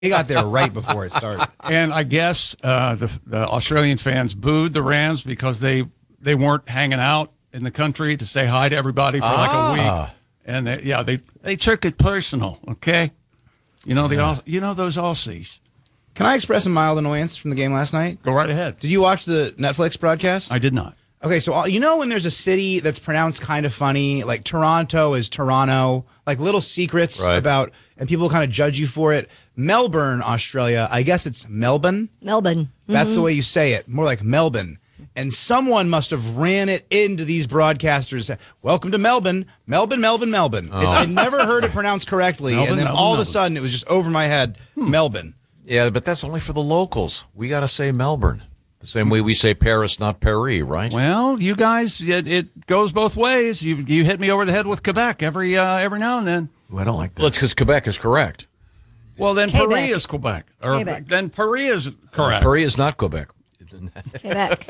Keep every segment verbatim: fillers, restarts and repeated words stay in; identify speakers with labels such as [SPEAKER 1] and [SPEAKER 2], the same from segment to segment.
[SPEAKER 1] He got there right before it started.
[SPEAKER 2] And I guess uh, the, the Australian fans booed the Rams because they, they weren't hanging out in the country to say hi to everybody for like
[SPEAKER 3] Ah.
[SPEAKER 2] a week. And they, yeah, they, they took it personal, okay? You know, the,
[SPEAKER 1] Yeah.
[SPEAKER 2] you know those Aussies.
[SPEAKER 1] Can I express a mild annoyance from the game last night?
[SPEAKER 2] Go right ahead.
[SPEAKER 1] Did you watch the Netflix broadcast?
[SPEAKER 2] I did not.
[SPEAKER 1] Okay, so uh, you know when there's a city that's pronounced kind of funny, like Toronto is Toronto, like little secrets
[SPEAKER 3] Right.
[SPEAKER 1] about, and people kind of judge you for it. Melbourne, Australia, I guess it's Melbourne.
[SPEAKER 4] Melbourne.
[SPEAKER 1] That's
[SPEAKER 4] Mhm.
[SPEAKER 1] the way you say it, more like Melbourne. And someone must have ran it into these broadcasters. Welcome to Melbourne, Melbourne, Melbourne, Melbourne.
[SPEAKER 3] Oh.
[SPEAKER 1] It's, I never heard it pronounced correctly,
[SPEAKER 3] Melbourne,
[SPEAKER 1] and then
[SPEAKER 3] Melbourne,
[SPEAKER 1] all of a
[SPEAKER 3] Melbourne.
[SPEAKER 1] sudden it was just over my head. Melbourne.
[SPEAKER 3] Yeah, but that's only for the locals. We got to say Melbourne. The same way we say Paris, not Paris, right?
[SPEAKER 2] Well, you guys, it, it goes both ways. You you hit me over the head with Quebec every uh, every now and then.
[SPEAKER 3] I don't like that. Well, it's because Quebec is correct.
[SPEAKER 2] Well, then
[SPEAKER 4] Quebec.
[SPEAKER 2] Paris is Quebec. Or
[SPEAKER 4] Quebec.
[SPEAKER 2] then Paris is correct.
[SPEAKER 3] Paris is not Quebec.
[SPEAKER 4] Quebec.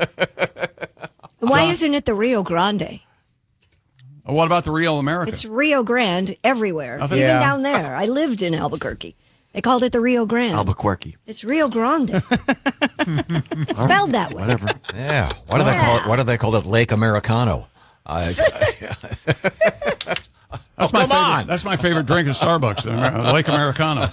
[SPEAKER 4] Why isn't it the Rio Grande?
[SPEAKER 2] Uh, What about the real America?
[SPEAKER 4] It's Rio Grande everywhere,
[SPEAKER 2] I
[SPEAKER 4] even
[SPEAKER 2] think- Yeah.
[SPEAKER 4] down there. I lived in Albuquerque. They called it the Rio Grande.
[SPEAKER 5] Albuquerque.
[SPEAKER 4] It's Rio Grande. Spelled that way.
[SPEAKER 3] Whatever. Yeah. Why do they call it? Why do they call it Lake Americano? I,
[SPEAKER 2] That's
[SPEAKER 3] Oh,
[SPEAKER 2] my
[SPEAKER 3] come
[SPEAKER 2] favorite,
[SPEAKER 3] on.
[SPEAKER 2] That's my favorite drink at Starbucks, the Amer- Lake Americano.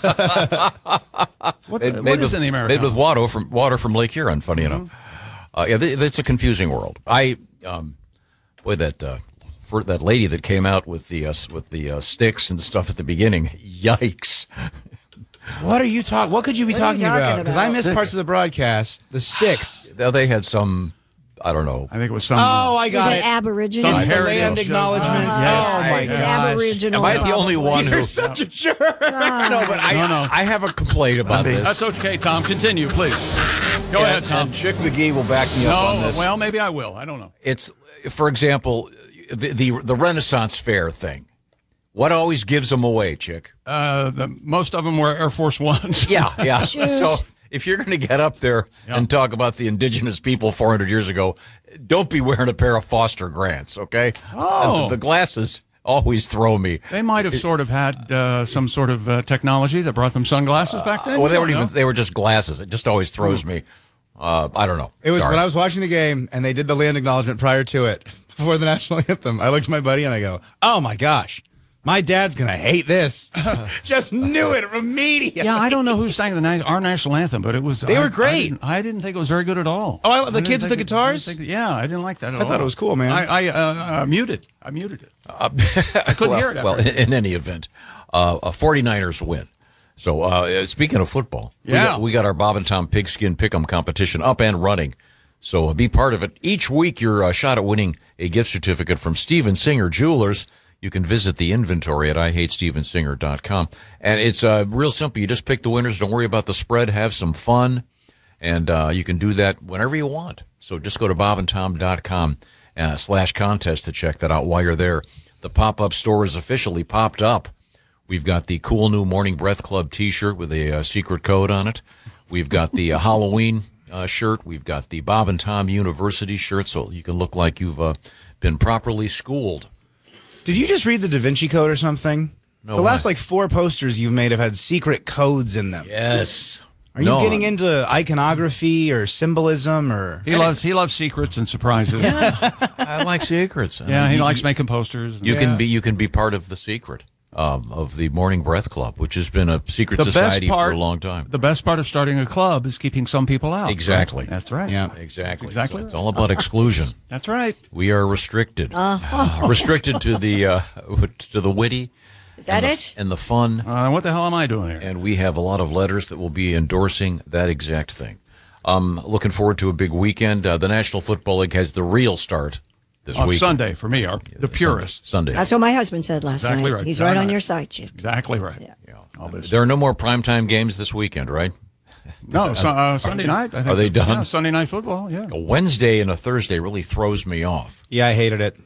[SPEAKER 2] What,
[SPEAKER 3] Made-
[SPEAKER 2] what
[SPEAKER 3] made
[SPEAKER 2] is
[SPEAKER 3] with,
[SPEAKER 2] in the Americano?
[SPEAKER 3] Made with water from water from Lake Huron. Funny enough, uh, yeah, th- it's a confusing world. I, um, boy, that uh, for that lady that came out with the uh, s- with the uh, sticks and stuff at the beginning. Yikes!
[SPEAKER 1] What are you talking? What could you be
[SPEAKER 4] What are you
[SPEAKER 1] talking
[SPEAKER 4] talking
[SPEAKER 1] about? Because I
[SPEAKER 4] about?
[SPEAKER 1] missed parts of the broadcast. The sticks.
[SPEAKER 3] Now, they had some, I don't know.
[SPEAKER 2] I think it was some.
[SPEAKER 1] Oh, I
[SPEAKER 4] Is
[SPEAKER 1] got
[SPEAKER 4] it
[SPEAKER 1] it.
[SPEAKER 4] Aboriginal?
[SPEAKER 1] It's the
[SPEAKER 2] heritage.
[SPEAKER 1] land acknowledgement.
[SPEAKER 2] Yes.
[SPEAKER 1] Oh my
[SPEAKER 4] It's
[SPEAKER 1] gosh.
[SPEAKER 4] Aboriginal.
[SPEAKER 3] Am I the only one
[SPEAKER 1] You're
[SPEAKER 3] who?
[SPEAKER 1] such a jerk.
[SPEAKER 3] No, but I,
[SPEAKER 2] No, no.
[SPEAKER 3] I have a complaint about this.
[SPEAKER 2] That's okay, Tom. Continue, please. Go ahead,
[SPEAKER 3] and,
[SPEAKER 2] Tom.
[SPEAKER 3] and Chick McGee will back me up on
[SPEAKER 2] No,
[SPEAKER 3] this.
[SPEAKER 2] well, maybe I will. I don't know.
[SPEAKER 3] It's, for example, the, the the Renaissance Fair thing. What always gives them away, Chick?
[SPEAKER 2] Uh, the, most of them were Air Force Ones.
[SPEAKER 3] Yeah, yeah.
[SPEAKER 4] Shoes.
[SPEAKER 3] So if you're going to get up there and talk about the indigenous people four hundred years ago, don't be wearing a pair of Foster Grants, okay?
[SPEAKER 2] Oh.
[SPEAKER 3] Uh, the glasses always throw me.
[SPEAKER 2] They might have sort of had uh, some sort of uh, technology that brought them sunglasses back then.
[SPEAKER 3] Well,
[SPEAKER 2] You
[SPEAKER 3] they
[SPEAKER 2] don't
[SPEAKER 3] weren't even.
[SPEAKER 2] know.
[SPEAKER 3] They were just glasses. It just always throws me. Uh, I don't know.
[SPEAKER 1] It was
[SPEAKER 3] Sorry.
[SPEAKER 1] when I was watching the game and they did the land acknowledgement prior to it, before the national anthem. I looked at my buddy and I go, "Oh my gosh, my dad's gonna hate this." Just knew it immediately.
[SPEAKER 2] Yeah, I don't know who sang the na- our national anthem, but it was.
[SPEAKER 1] They
[SPEAKER 2] I-
[SPEAKER 1] were great.
[SPEAKER 2] I didn't, I didn't think it was very good at all.
[SPEAKER 1] Oh, I love the
[SPEAKER 2] didn't
[SPEAKER 1] kids with the
[SPEAKER 2] think it-
[SPEAKER 1] guitars?
[SPEAKER 2] I didn't think- yeah, I didn't like that at
[SPEAKER 1] I
[SPEAKER 2] all.
[SPEAKER 1] thought it was cool, man.
[SPEAKER 2] I, I uh, uh, muted. I muted it.
[SPEAKER 3] Uh,
[SPEAKER 2] I couldn't
[SPEAKER 3] well,
[SPEAKER 2] hear it.
[SPEAKER 3] Well,
[SPEAKER 2] after.
[SPEAKER 3] in, in any event, uh, a 49ers win. So uh, speaking of football, we,
[SPEAKER 2] Yeah.
[SPEAKER 3] got, we got our Bob and Tom Pigskin Pick'em competition up and running. So uh, be part of it. Each week, you're a shot at winning a gift certificate from Steven Singer Jewelers. You can visit the inventory at I hate steven singer dot com. And it's uh, real simple. You just pick the winners. Don't worry about the spread. Have some fun. And uh, you can do that whenever you want. So just go to bob and tom dot com uh, slash contest to check that out while you're there. The pop-up store is officially popped up. We've got the cool new Morning Breath Club T-shirt with a uh, secret code on it. We've got the uh, Halloween uh, shirt. We've got the Bob and Tom University shirt, so you can look like you've uh, been properly schooled.
[SPEAKER 1] Did you just read the Da Vinci Code or something?
[SPEAKER 3] No,
[SPEAKER 1] the last
[SPEAKER 3] why?
[SPEAKER 1] like four posters you've made have had secret codes in them.
[SPEAKER 3] Yes.
[SPEAKER 1] Are you
[SPEAKER 3] No,
[SPEAKER 1] getting into iconography or symbolism or?
[SPEAKER 2] He loves he loves secrets and surprises. Yeah,
[SPEAKER 3] I like secrets. I
[SPEAKER 2] yeah
[SPEAKER 3] mean,
[SPEAKER 2] he
[SPEAKER 3] you-
[SPEAKER 2] likes making posters.
[SPEAKER 3] You
[SPEAKER 1] Yeah.
[SPEAKER 3] can be you can be part of the secret um, of the Morning Breath Club, which has been a secret
[SPEAKER 2] The
[SPEAKER 3] society
[SPEAKER 2] best part,
[SPEAKER 3] for a long time.
[SPEAKER 2] The best part of starting a club is keeping some people out.
[SPEAKER 3] Exactly.
[SPEAKER 2] Right? That's right.
[SPEAKER 1] Yeah.
[SPEAKER 3] Exactly.
[SPEAKER 2] exactly
[SPEAKER 3] So it's all about exclusion.
[SPEAKER 2] That's right.
[SPEAKER 3] We are restricted, uh, restricted to the uh, to the witty.
[SPEAKER 4] Is that
[SPEAKER 3] and
[SPEAKER 4] it?
[SPEAKER 3] The, and the fun.
[SPEAKER 2] Uh, what the hell am I doing here?
[SPEAKER 3] And we have a lot of letters that will be endorsing that exact thing. Um, looking forward to a big weekend. Uh, the National Football League has the real start this
[SPEAKER 2] On
[SPEAKER 3] week.
[SPEAKER 2] Sunday for me, our, the purists.
[SPEAKER 3] Sunday.
[SPEAKER 4] That's what my husband said last
[SPEAKER 2] Exactly
[SPEAKER 4] night.
[SPEAKER 2] right.
[SPEAKER 4] He's
[SPEAKER 2] Darn
[SPEAKER 4] right on
[SPEAKER 2] right.
[SPEAKER 4] your side, Chip.
[SPEAKER 2] Exactly right.
[SPEAKER 4] Yeah.
[SPEAKER 2] All this.
[SPEAKER 3] There are no more primetime games this weekend, right?
[SPEAKER 2] No, su- uh, Sunday night. I think.
[SPEAKER 3] Are they done?
[SPEAKER 2] Yeah, Sunday night football. Yeah.
[SPEAKER 3] A Wednesday and a Thursday really throws me off.
[SPEAKER 1] Yeah, I hated it.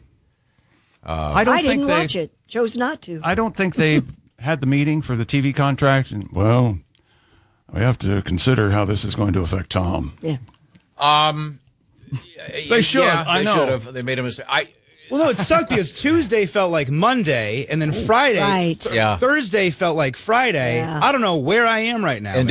[SPEAKER 2] Uh, I don't
[SPEAKER 4] I
[SPEAKER 2] think
[SPEAKER 4] didn't
[SPEAKER 2] they,
[SPEAKER 4] watch it. Chose not to.
[SPEAKER 2] I don't think they had the meeting for the T V contract, and well, we have to consider how this is going to affect Tom.
[SPEAKER 4] Yeah.
[SPEAKER 3] Um,
[SPEAKER 2] They should.
[SPEAKER 3] Yeah,
[SPEAKER 2] I
[SPEAKER 3] they
[SPEAKER 2] know.
[SPEAKER 3] should have. They made a mistake. I
[SPEAKER 1] Well, no, it sucked because Tuesday felt like Monday, and then Friday,
[SPEAKER 4] Right.
[SPEAKER 1] th-
[SPEAKER 3] Yeah.
[SPEAKER 1] Thursday felt like Friday.
[SPEAKER 4] Yeah.
[SPEAKER 1] I don't know where I am right now.
[SPEAKER 3] And